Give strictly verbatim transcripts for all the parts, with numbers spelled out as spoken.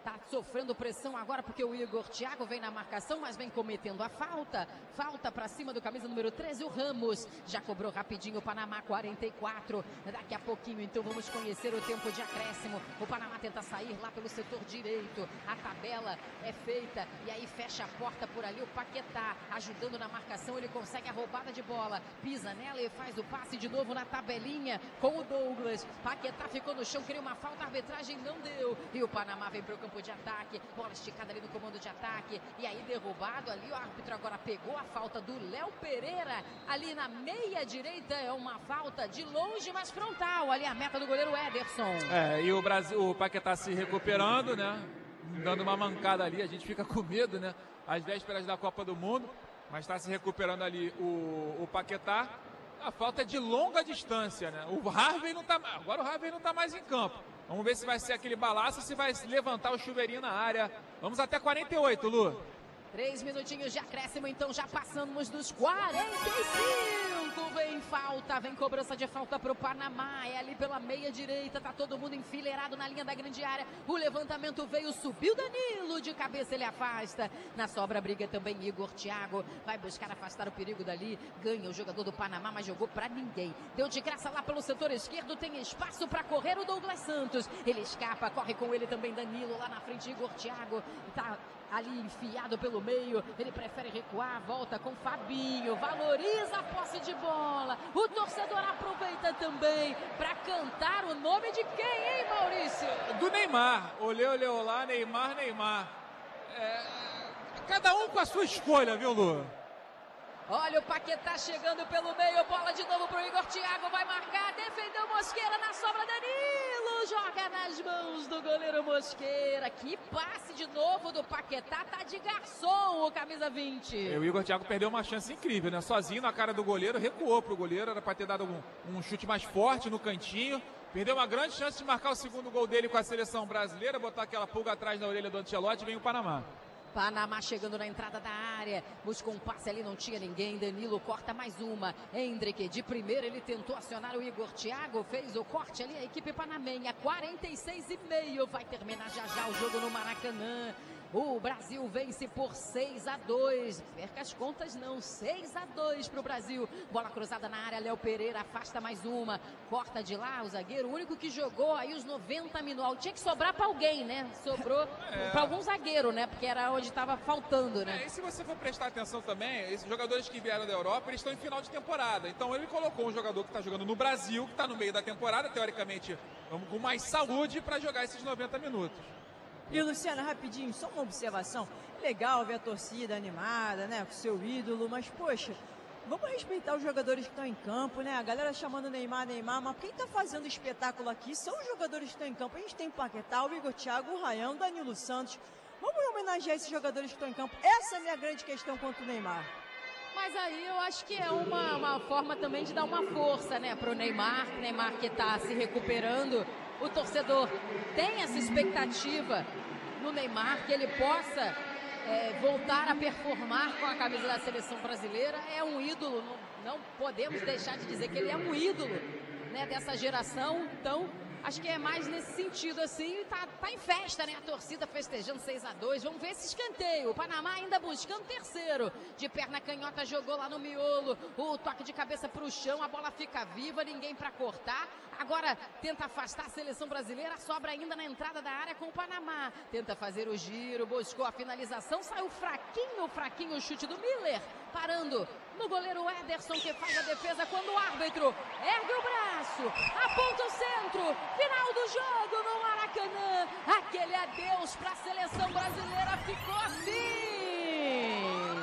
Tá sofrendo pressão agora porque o Igor Thiago vem na marcação, mas vem cometendo a falta. Falta para cima do camisa número treze, o Ramos. Já cobrou rapidinho o Panamá, quarenta e quatro. Daqui a pouquinho, então, vamos conhecer o tempo de acréscimo. O Panamá tenta sair lá pelo setor direito. A tabela é feita e aí fecha a porta por ali. O Paquetá ajudando na marcação, ele consegue a roubada de bola. Pisa nela e faz o passe de novo na tabelinha com o Douglas. Paquetá ficou no chão, queria uma falta, a arbitragem não deu. E o Panamá vem para o campo de ataque, bola esticada ali no comando de ataque, e aí derrubado ali, o árbitro agora pegou a falta do Léo Pereira, ali na meia direita, é uma falta de longe, mas frontal, ali a meta do goleiro Ederson. É, e o Brasil, o Paquetá se recuperando, né, dando uma mancada ali, a gente fica com medo, né, às vésperas da Copa do Mundo, mas está se recuperando ali o, o Paquetá. A falta é de longa distância, né, o Harvey não tá, agora o Harvey não tá mais em campo. Vamos ver se vai ser aquele balaço, se vai levantar o chuveirinho na área. Vamos até quarenta e oito, Lu. Três minutinhos de acréscimo, então já passamos dos quarenta e cinco. Vem falta, vem cobrança de falta para o Panamá. É ali pela meia direita, tá todo mundo enfileirado na linha da grande área. O levantamento veio, subiu Danilo, de cabeça ele afasta. Na sobra briga também Igor Thiago. Vai buscar afastar o perigo dali. Ganha o jogador do Panamá, mas jogou para ninguém. Deu de graça lá pelo setor esquerdo, tem espaço para correr o Douglas Santos. Ele escapa, corre com ele também Danilo. Lá na frente Igor Thiago. Tá ali enfiado pelo meio, ele prefere recuar, volta com Fabinho, valoriza a posse de bola, o torcedor aproveita também para cantar o nome de quem, hein, Maurício? Do Neymar, olhei, olhei lá, Neymar, Neymar, é, cada um com a sua escolha, viu, Lu? Olha o Paquetá chegando pelo meio, bola de novo pro Igor Thiago, vai marcar, defendeu Mosqueira, na sobra Danilo, joga nas mãos do goleiro Mosqueira, que passe de novo do Paquetá, tá de garçom o camisa vinte. E o Igor Thiago perdeu uma chance incrível, né, sozinho na cara do goleiro, recuou pro goleiro, era para ter dado um, um chute mais forte no cantinho, perdeu uma grande chance de marcar o segundo gol dele com a seleção brasileira, botar aquela pulga atrás na orelha do Ancelotti, vem o Panamá. Panamá chegando na entrada da área, buscou um passe ali, não tinha ninguém, Danilo corta mais uma, Hendrick de primeira, ele tentou acionar o Igor Thiago, fez o corte ali, a equipe panamenha, quarenta e seis e meio, vai terminar já já o jogo no Maracanã. O Brasil vence por seis a dois. Perca as contas não. seis a dois para o Brasil. Bola cruzada na área. Léo Pereira afasta mais uma. Corta de lá o zagueiro. O único que jogou aí os noventa minutos. Tinha que sobrar para alguém, né? Sobrou é. para algum zagueiro, né? Porque era onde estava faltando, né? É, e se você for prestar atenção também, esses jogadores que vieram da Europa, eles estão em final de temporada. Então ele colocou um jogador que está jogando no Brasil, que está no meio da temporada, teoricamente, com mais saúde, para jogar esses noventa minutos. E, Luciana, rapidinho, só uma observação. Legal ver a torcida animada, né, com seu ídolo, mas, poxa, vamos respeitar os jogadores que estão em campo, né? A galera chamando Neymar, Neymar, mas quem está fazendo espetáculo aqui são os jogadores que estão em campo. A gente tem Paquetá, o Igor Thiago, o Rayão, Danilo Santos. Vamos homenagear esses jogadores que estão em campo. Essa é a minha grande questão quanto o Neymar. Mas aí eu acho que é uma, uma forma também de dar uma força, né, pro Neymar, Neymar que está se recuperando. O torcedor tem essa expectativa no Neymar, que ele possa é, voltar a performar com a camisa da seleção brasileira. É um ídolo, não, não podemos deixar de dizer que ele é um ídolo, né, dessa geração. Então, acho que é mais nesse sentido assim, tá, tá em festa, né? A torcida festejando seis a dois. Vamos ver esse escanteio. O Panamá ainda buscando terceiro. De perna canhota, jogou lá no miolo. O toque de cabeça pro chão, a bola fica viva, ninguém pra cortar. Agora tenta afastar a seleção brasileira, sobra ainda na entrada da área com o Panamá. Tenta fazer o giro, buscou a finalização, saiu fraquinho, fraquinho o chute do Miller. Parando no goleiro Ederson, que faz a defesa quando o árbitro ergue o braço, aponta o centro. Final do jogo no Maracanã. Aquele adeus para a seleção brasileira ficou assim.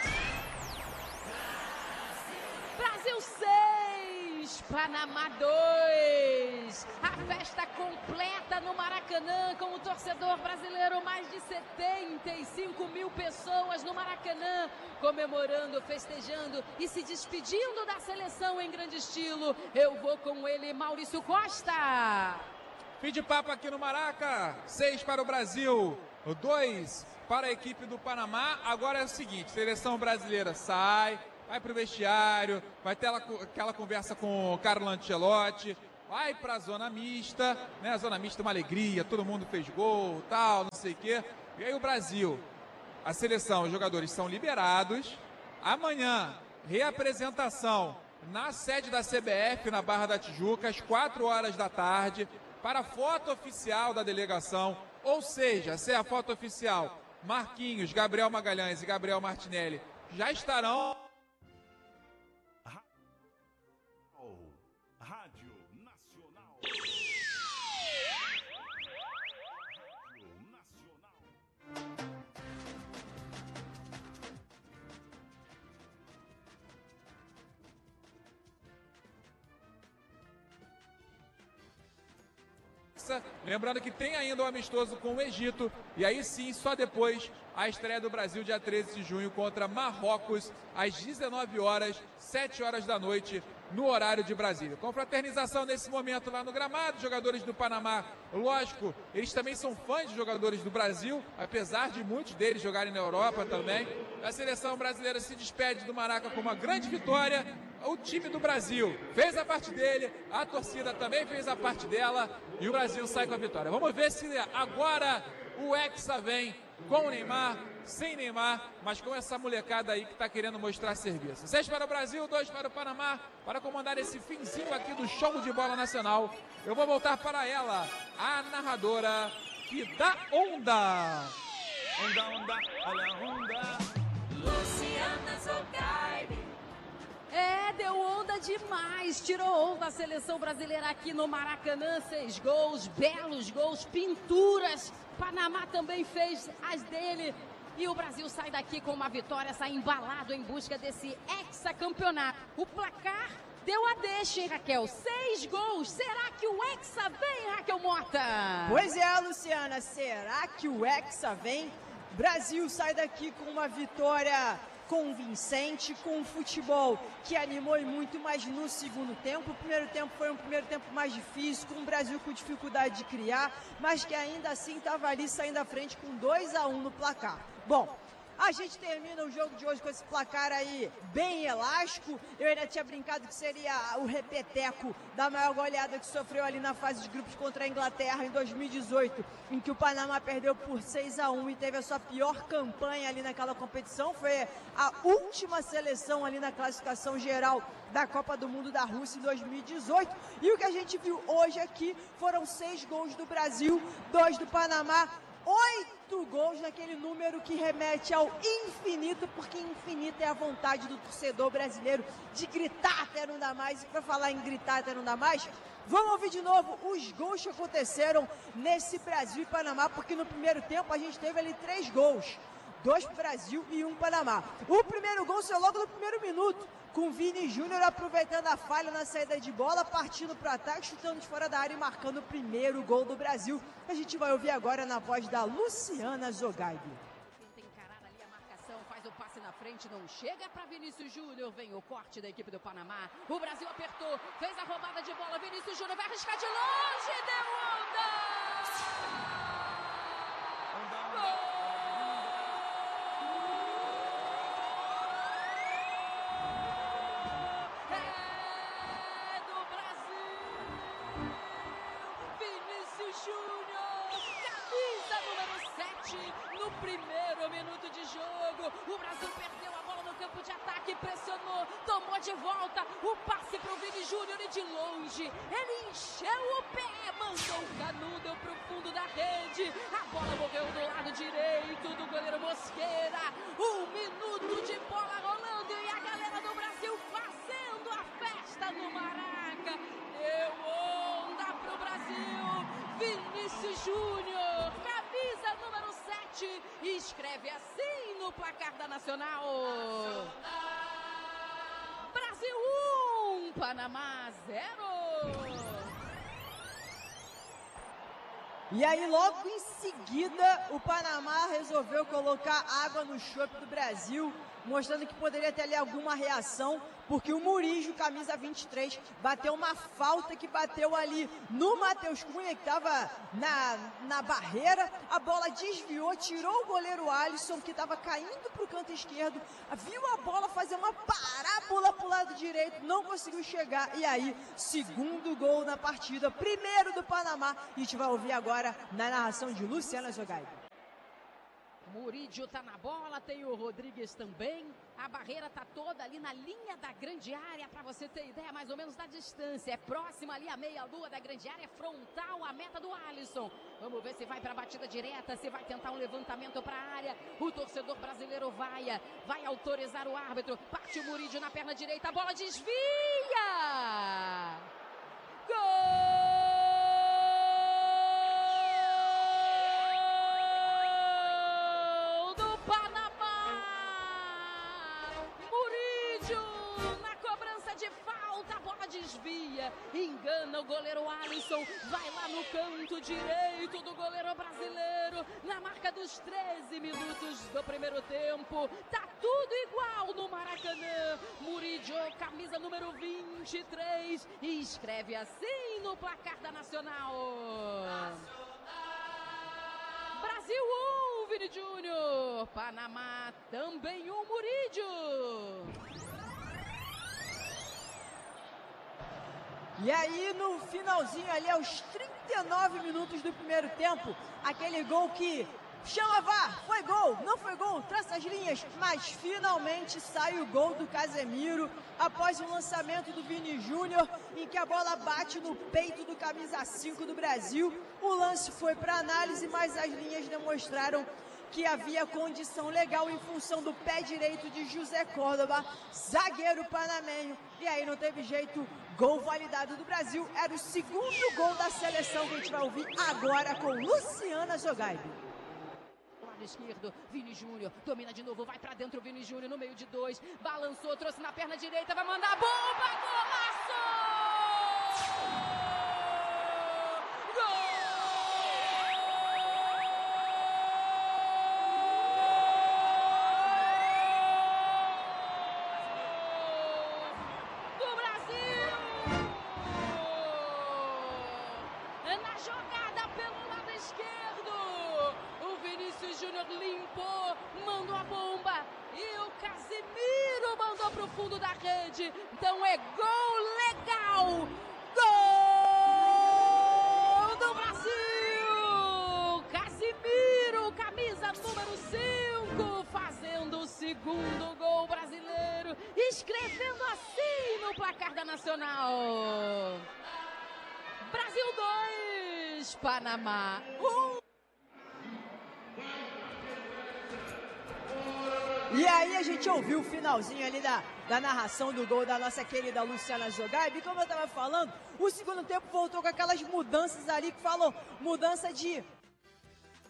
Brasil seis, Panamá dois. A festa completa no Maracanã com o torcedor brasileiro. Mais de setenta e cinco mil pessoas no Maracanã comemorando, festejando e se despedindo da seleção em grande estilo. Eu vou com ele, Maurício Costa. Fim de papo aqui no Maraca. Seis para o Brasil, dois para a equipe do Panamá. Agora é o seguinte, seleção brasileira sai, vai para o vestiário, vai ter aquela conversa com o Carlo Ancelotti, vai para a zona mista, né? A zona mista é uma alegria, todo mundo fez gol, tal, não sei o quê. E aí o Brasil, a seleção, os jogadores são liberados. Amanhã, reapresentação na sede da C B F, na Barra da Tijuca, às quatro horas da tarde, para a foto oficial da delegação. Ou seja, se é a foto oficial, Marquinhos, Gabriel Magalhães e Gabriel Martinelli já estarão. Rádio Nacional. Rádio Nacional. Lembrando que tem ainda o amistoso com o Egito, e aí sim, só depois, a estreia do Brasil, dia treze de junho, contra Marrocos, às dezenove horas, sete horas da noite, no horário de Brasília. Confraternização nesse momento lá no gramado, jogadores do Panamá, lógico, eles também são fãs de jogadores do Brasil, apesar de muitos deles jogarem na Europa também. A seleção brasileira se despede do Maraca com uma grande vitória. O time do Brasil fez a parte dele, a torcida também fez a parte dela e o Brasil sai com a vitória. Vamos ver se agora o Hexa vem com o Neymar, sem Neymar, mas com essa molecada aí que está querendo mostrar serviço. Seis para o Brasil, dois para o Panamá, para comandar esse finzinho aqui do show de bola nacional. Eu vou voltar para ela, a narradora que dá onda. Onda, onda, olha a onda. Luciana Zogaib. É, deu onda demais, tirou onda a seleção brasileira aqui no Maracanã, seis gols, belos gols, pinturas, Panamá também fez as dele e o Brasil sai daqui com uma vitória, sai embalado em busca desse hexacampeonato. O placar deu a deixa, hein, Raquel? Seis gols, será que o Hexa vem, Raquel Mota? Pois é, Luciana, será que o Hexa vem? Brasil sai daqui com uma vitória convincente, com um futebol que animou e muito, mais no segundo tempo. O primeiro tempo foi um primeiro tempo mais difícil, com o Brasil com dificuldade de criar, mas que ainda assim estava ali saindo à frente com dois a um no placar. Bom, a gente termina o jogo de hoje com esse placar aí bem elástico. Eu ainda tinha brincado que seria o repeteco da maior goleada que sofreu ali na fase de grupos contra a Inglaterra em dois mil e dezoito, em que o Panamá perdeu por seis a um e teve a sua pior campanha ali naquela competição. Foi a última seleção ali na classificação geral da Copa do Mundo da Rússia em dois mil e dezoito. E o que a gente viu hoje aqui foram seis gols do Brasil, dois do Panamá, oito gols naquele número que remete ao infinito, porque infinito é a vontade do torcedor brasileiro de gritar até não dar mais. E para falar em gritar até não dar mais, vamos ouvir de novo os gols que aconteceram nesse Brasil e Panamá, porque no primeiro tempo a gente teve ali três gols. Dois para o Brasil e um Panamá. O primeiro gol saiu logo no primeiro minuto, com Vini Júnior aproveitando a falha na saída de bola, partindo para o ataque, chutando de fora da área e marcando o primeiro gol do Brasil. A gente vai ouvir agora na voz da Luciana Zogaib. Tenta encarar ali a marcação, faz o passe na frente, não chega para Vinícius Júnior, vem o corte da equipe do Panamá. O Brasil apertou, fez a roubada de bola, Vinícius Júnior vai arriscar de longe, deu onda! Primeiro minuto de jogo, o Brasil perdeu a bola no campo de ataque, pressionou, tomou de volta, o passe pro Vini Júnior e de longe, ele encheu o pé, mandou o canudo pro fundo da rede, a bola morreu do lado direito do goleiro Mosqueira, um minuto de bola rolando e a galera do Brasil fazendo a festa no Maraca, deu onda pro Brasil, Vinícius Júnior, camisa número sete, e escreve assim no placar da Nacional. Brasil um, Panamá zero. E aí, logo em seguida, o Panamá resolveu colocar água no chope do Brasil, mostrando que poderia ter ali alguma reação, porque o Murillo, camisa vinte e três, bateu uma falta que bateu ali no Matheus Cunha, que estava na, na barreira. A bola desviou, tirou o goleiro Alisson, que estava caindo para o canto esquerdo, viu a bola fazer uma parábola para o lado direito, não conseguiu chegar. E aí, segundo gol na partida, primeiro do Panamá. E a gente vai ouvir agora na narração de Luciana Zogaib. Murillo tá na bola, tem o Rodrigues também. A barreira tá toda ali na linha da grande área, para você ter ideia mais ou menos da distância. É próxima ali a meia-lua da grande área, é frontal a meta do Alisson. Vamos ver se vai para a batida direta, se vai tentar um levantamento para a área. O torcedor brasileiro vai, vai autorizar o árbitro. Parte o Murillo na perna direita, a bola desvia! Gol! Desvia, engana o goleiro Alisson, vai lá no canto direito do goleiro brasileiro, na marca dos treze minutos do primeiro tempo. Tá tudo igual no Maracanã. Murillo, camisa número vinte e três, e escreve assim no placar da Nacional. Brasil um, Vini Júnior. Panamá também um, Murillo. E aí, no finalzinho ali, aos trinta e nove minutos do primeiro tempo, aquele gol que chama V A R, foi gol, não foi gol, traça as linhas, mas finalmente sai o gol do Casemiro, após o lançamento do Vini Júnior, em que a bola bate no peito do camisa cinco do Brasil. O lance foi para análise, mas as linhas demonstraram que havia condição legal em função do pé direito de José Córdoba, zagueiro panamenho. E aí não teve jeito, gol validado do Brasil. Era o segundo gol da seleção que a gente vai ouvir agora com Luciana Zogaib. Lado esquerdo, Vini Júnior, domina de novo, vai pra dentro, Vini Júnior no meio de dois, balançou, trouxe na perna direita, vai mandar bomba, golaço! Limpou, mandou a bomba e o Casemiro mandou pro fundo da rede. Então é gol legal, gol do Brasil. Casemiro, camisa número cinco, fazendo o segundo gol brasileiro, escrevendo assim no placar da Nacional. Brasil dois, Panamá um. E aí a gente ouviu o finalzinho ali da, da narração do gol da nossa querida Luciana Zogaib. E como eu estava falando, o segundo tempo voltou com aquelas mudanças ali que falou, mudança de